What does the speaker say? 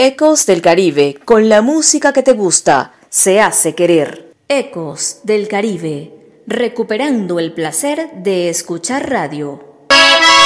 Ecos del Caribe, con la música que te gusta, se hace querer. Ecos del Caribe, recuperando el placer de escuchar radio.